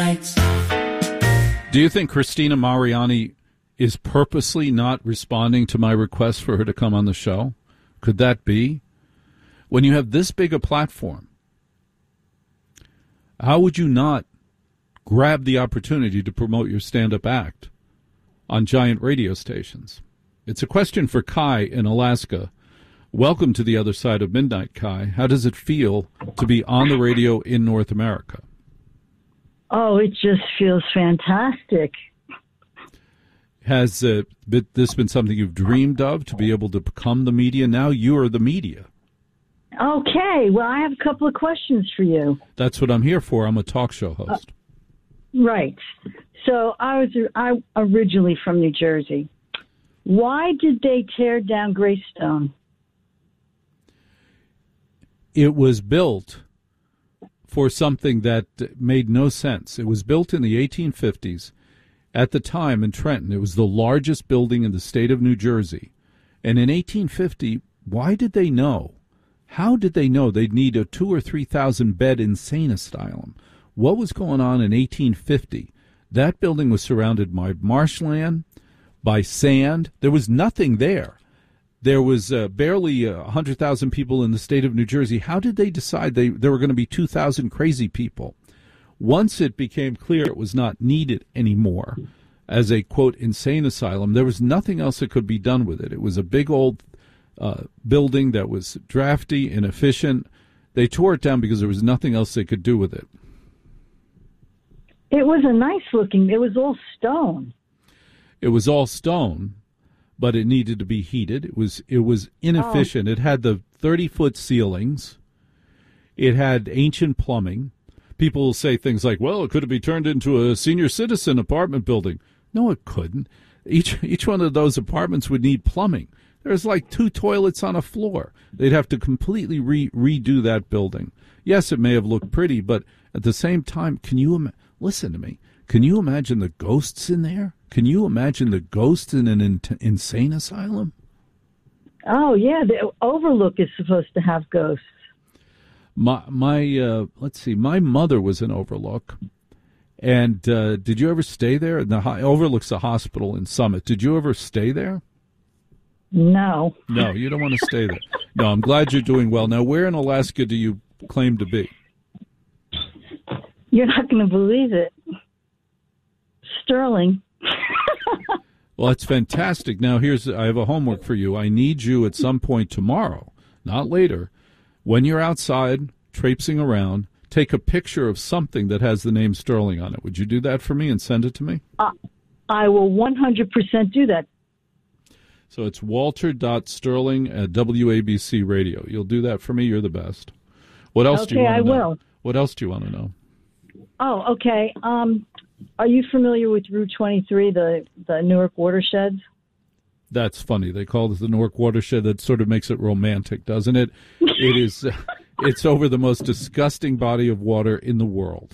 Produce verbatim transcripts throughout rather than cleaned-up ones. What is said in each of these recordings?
Midnight. Do you think Christina Mariani is purposely not responding to my request for her to come on the show? Could that be? When you have this big a platform, how would you not grab the opportunity to promote your stand-up act on giant radio stations? It's a question for Kai in Alaska. Welcome to the other side of midnight, Kai. How does it feel to be on the radio in North America? Oh, it just feels fantastic. Has uh, this been something you've dreamed of, to be able to become the media? Now you are the media. Okay, well, I have a couple of questions for you. That's what I'm here for. I'm a talk show host. Uh, right. So I was I originally from New Jersey. Why did they tear down Greystone? It was built for something that made no sense. It was built in the eighteen fifties. At the time in Trenton, it was the largest building in the state of New Jersey. And in eighteen fifty, why did they know? How did they know they'd need a two or three thousand bed insane asylum? What was going on in eighteen fifty? That building was surrounded by marshland, by sand. There was nothing there. There was uh, barely uh, one hundred thousand people in the state of New Jersey. How did they decide they, there were going to be two thousand crazy people? Once it became clear it was not needed anymore as a, quote, insane asylum, there was nothing else that could be done with it. It was a big old uh, building that was drafty, inefficient. They tore it down because there was nothing else they could do with it. It was a nice looking, it was all stone. It was all stone, but it needed to be heated. It was it was inefficient. Oh. It had the thirty-foot ceilings. It had ancient plumbing. People will say things like, well, it could be turned into a senior citizen apartment building. No, it couldn't. Each each one of those apartments would need plumbing. There's like two toilets on a floor. They'd have to completely re- redo that building. Yes, it may have looked pretty, but at the same time, can you im- listen to me? Can you imagine the ghosts in there? Can you imagine the ghosts in an in- insane asylum? Oh, yeah. The Overlook is supposed to have ghosts. My, my uh, let's see, my mother was in Overlook. And uh, did you ever stay there? The ho- Overlook's a hospital in Summit. Did you ever stay there? No. No, you don't want to stay there. No, I'm glad you're doing well. Now, where in Alaska do you claim to be? You're not going to believe it. Sterling. Well, that's fantastic. Now, here's I have a homework for you. I need you at some point tomorrow, not later, when you're outside traipsing around, take a picture of something that has the name Sterling on it. Would you do that for me and send it to me? Uh, I will one hundred percent do that. So it's walter.sterling at W A B C Radio. You'll do that for me? You're the best. What else okay, do you want to I know? will. What else do you want to know? Oh, okay. Um, are you familiar with Route twenty-three, the, the Newark watersheds? That's funny. They call it the Newark watershed. That sort of makes it romantic, doesn't it? It is. Uh, it's over the most disgusting body of water in the world.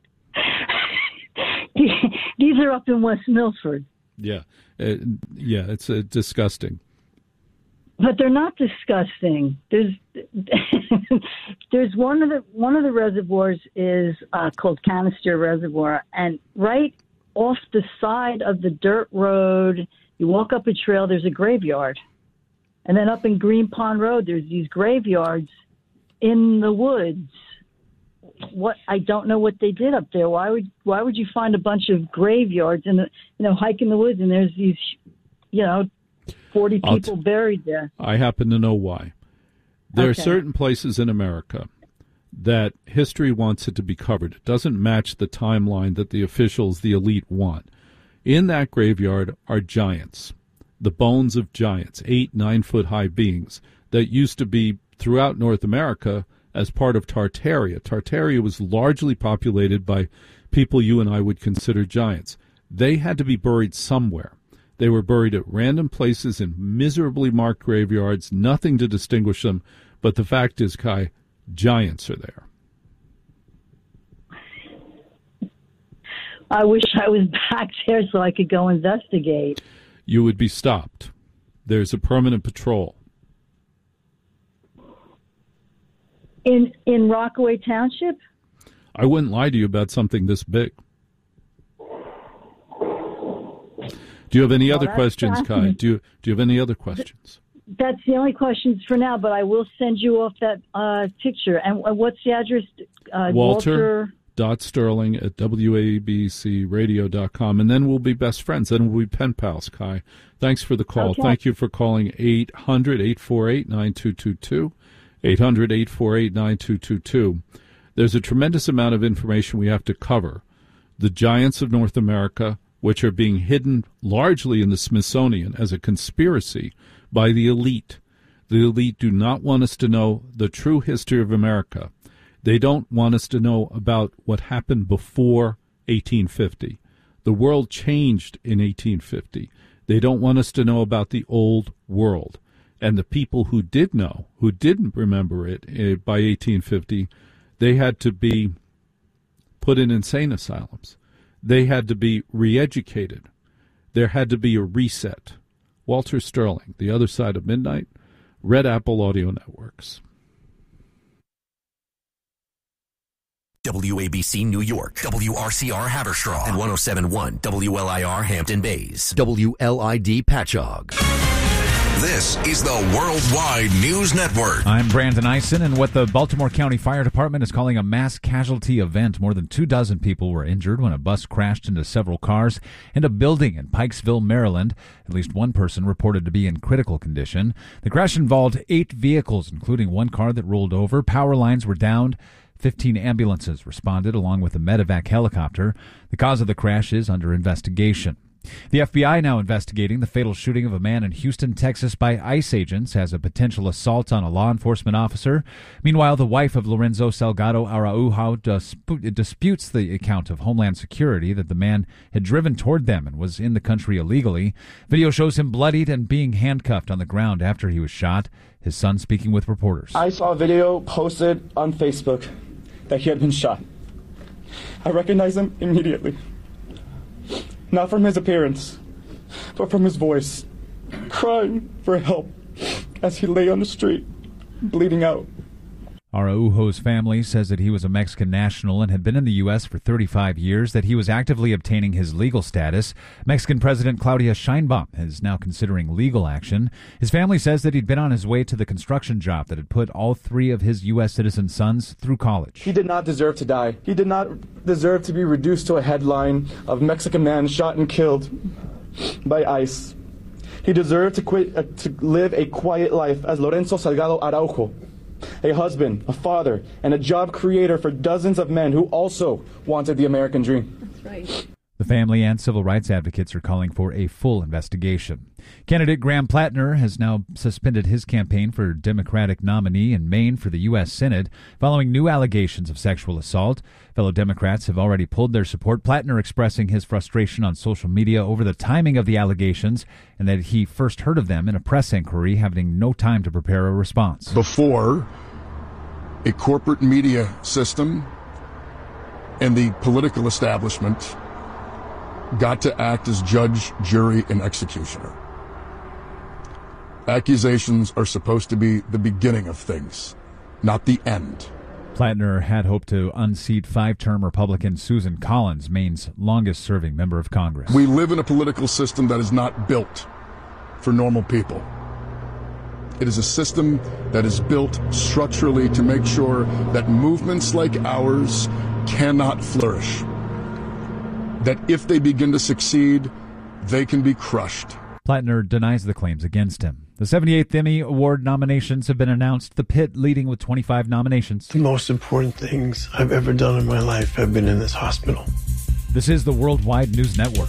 These are up in West Milford. Yeah, uh, yeah. It's uh, disgusting. But they're not disgusting. There's there's one of the one of the reservoirs is uh, called Canister Reservoir, and right off the side of the dirt road, you walk up a trail. There's a graveyard, and then up in Green Pond Road, there's these graveyards in the woods. What I don't know what they did up there. Why would why would you find a bunch of graveyards and you know hike in the woods and there's these you know. forty people t- buried there. I happen to know why. There okay. are certain places in America that history wants it to be covered. It doesn't match the timeline that the officials, the elite, want. In that graveyard are giants, the bones of giants, eight, nine-foot-high beings that used to be throughout North America as part of Tartaria. Tartaria was largely populated by people you and I would consider giants. They had to be buried somewhere. They were buried at random places in miserably marked graveyards, nothing to distinguish them. But the fact is, Kai, giants are there. I wish I was back there so I could go investigate. You would be stopped. There's a permanent patrol. In in Rockaway Township? I wouldn't lie to you about something this big. Do you have any Well, other that's questions, Kai? fascinating. Do you, do you have any other questions? That's the only questions for now, but I will send you off that uh, picture. And uh, what's the address? Uh, Walter, Walter dot Sterling at W A B C radio dot com, and then we'll be best friends. Then we'll be pen pals, Kai. Thanks for the call. Okay. Thank you for calling eight hundred, eight four eight, nine two two two, eight hundred, eight four eight, nine two two two. There's a tremendous amount of information we have to cover. The giants of North America, which are being hidden largely in the Smithsonian as a conspiracy by the elite. The elite do not want us to know the true history of America. They don't want us to know about what happened before eighteen fifty. The world changed in eighteen fifty. They don't want us to know about the old world. And the people who did know, who didn't remember it uh, by eighteen fifty, they had to be put in insane asylums. They had to be re-educated. There had to be a reset. Walter Sterling, The Other Side of Midnight, Red Apple Audio Networks. W A B C New York, W R C R Haverstraw, and one oh seven point one W L I R Hampton Bays, W L I D Patchogue. This is the Worldwide News Network. I'm Brandon Eisen, and what the Baltimore County Fire Department is calling a mass casualty event. More than two dozen people were injured when a bus crashed into several cars and a building in Pikesville, Maryland. At least one person reported to be in critical condition. The crash involved eight vehicles, including one car that rolled over. Power lines were downed. Fifteen ambulances responded, along with a medevac helicopter. The cause of the crash is under investigation. The F B I now investigating the fatal shooting of a man in Houston, Texas by ICE agents as a potential assault on a law enforcement officer. Meanwhile, the wife of Lorenzo Salgado Araujo disp- disputes the account of Homeland Security that the man had driven toward them and was in the country illegally. Video shows him bloodied and being handcuffed on the ground after he was shot. His son speaking with reporters. I saw a video posted on Facebook that he had been shot. I recognized him immediately. Not from his appearance, but from his voice, crying for help as he lay on the street, bleeding out. Araujo's family says that he was a Mexican national and had been in the U S for thirty-five years, that he was actively obtaining his legal status. Mexican President Claudia Sheinbaum is now considering legal action. His family says that he'd been on his way to the construction job that had put all three of his U S citizen sons through college. He did not deserve to die. He did not deserve to be reduced to a headline of Mexican man shot and killed by ICE. He deserved to, quit, uh, to live a quiet life as Lorenzo Salgado Araujo, a husband, a father, and a job creator for dozens of men who also wanted the American dream. That's right. The family and civil rights advocates are calling for a full investigation. Candidate Graham Plattner has now suspended his campaign for Democratic nominee in Maine for the U S Senate following new allegations of sexual assault. Fellow Democrats have already pulled their support, Plattner expressing his frustration on social media over the timing of the allegations and that he first heard of them in a press inquiry, having no time to prepare a response. Before a corporate media system and the political establishment got to act as judge, jury, and executioner. Accusations are supposed to be the beginning of things, not the end. Plattner had hoped to unseat five-term Republican Susan Collins, Maine's longest-serving member of Congress. We live in a political system that is not built for normal people. It is a system that is built structurally to make sure that movements like ours cannot flourish. That if they begin to succeed, they can be crushed. Plattner denies the claims against him. The seventy-eighth Emmy Award nominations have been announced, The Pit leading with twenty-five nominations. The most important things I've ever done in my life have been in this hospital. This is the Worldwide News Network.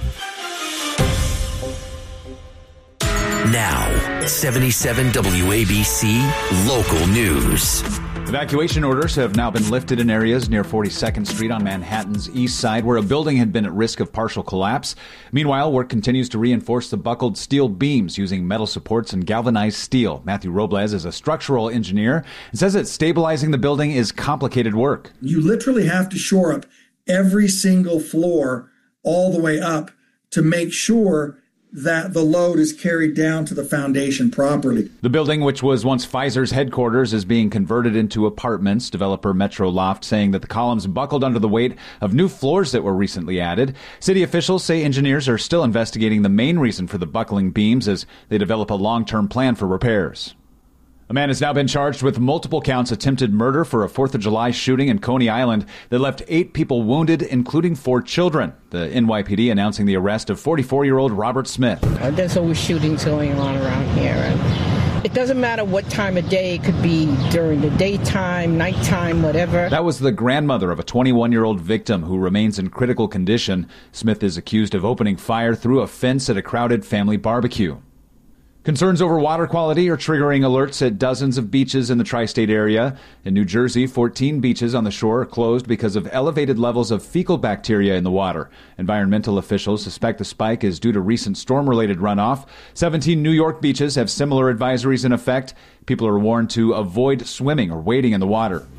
Now, seventy-seven W A B C Local News. Evacuation orders have now been lifted in areas near forty-second Street on Manhattan's east side, where a building had been at risk of partial collapse. Meanwhile, work continues to reinforce the buckled steel beams using metal supports and galvanized steel. Matthew Robles is a structural engineer and says that stabilizing the building is complicated work. You literally have to shore up every single floor all the way up to make sure that the load is carried down to the foundation properly. The building, which was once Pfizer's headquarters, is being converted into apartments. Developer Metro Loft saying that the columns buckled under the weight of new floors that were recently added. City officials say engineers are still investigating the main reason for the buckling beams as they develop a long-term plan for repairs. A man has now been charged with multiple counts of attempted murder for a fourth of July shooting in Coney Island that left eight people wounded, including four children. The N Y P D announcing the arrest of forty-four-year-old Robert Smith. Uh, there's always shootings going on around here. And it doesn't matter what time of day. It could be during the daytime, nighttime, whatever. That was the grandmother of a twenty-one-year-old victim who remains in critical condition. Smith is accused of opening fire through a fence at a crowded family barbecue. Concerns over water quality are triggering alerts at dozens of beaches in the tri-state area. In New Jersey, fourteen beaches on the shore are closed because of elevated levels of fecal bacteria in the water. Environmental officials suspect the spike is due to recent storm-related runoff. seventeen New York beaches have similar advisories in effect. People are warned to avoid swimming or wading in the water.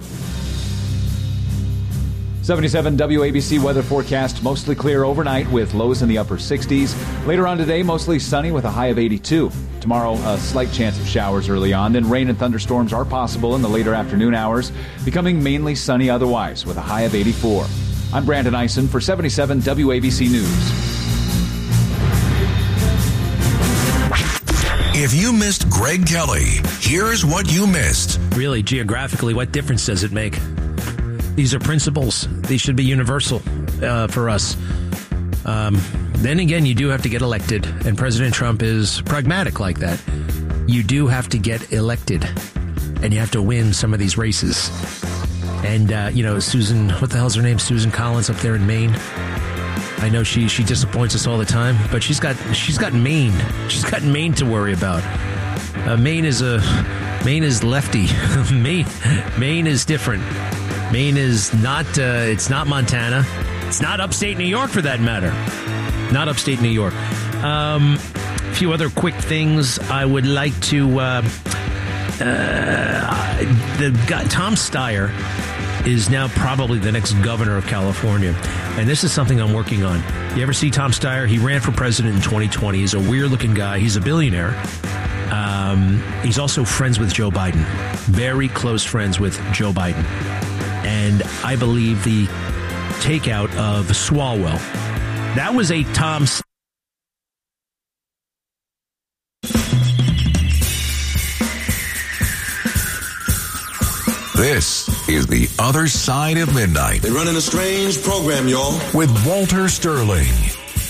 seventy-seven W A B C weather forecast, mostly clear overnight with lows in the upper sixties. Later on today, mostly sunny with a high of eighty-two. Tomorrow, a slight chance of showers early on, then rain and thunderstorms are possible in the later afternoon hours, becoming mainly sunny otherwise with a high of eighty-four. I'm Brandon Eisen for seventy-seven W A B C News. If you missed Greg Kelly, here's what you missed. Really, geographically, what difference does it make? These are principles. These should be universal uh, for us. Um, then again, you do have to get elected, and President Trump is pragmatic like that. You do have to get elected, and you have to win some of these races. And, uh, you know, Susan, what the hell's her name? Susan Collins up there in Maine. I know she she disappoints us all the time, but she's got she's got Maine. She's got Maine to worry about. Uh, Maine is a Maine is lefty. Maine Maine is different. Maine is not, uh, it's not Montana. It's not upstate New York, for that matter. Not upstate New York. Um, a few other quick things I would like to, uh, uh, the guy, Tom Steyer is now probably the next governor of California. And this is something I'm working on. You ever see Tom Steyer? He ran for president in twenty twenty. He's a weird-looking guy. He's a billionaire. Um, he's also friends with Joe Biden. Very close friends with Joe Biden. And I believe the takeout of Swalwell, that was a Tom. This is The Other Side of Midnight. They're running a strange program, y'all. With Walter Sterling.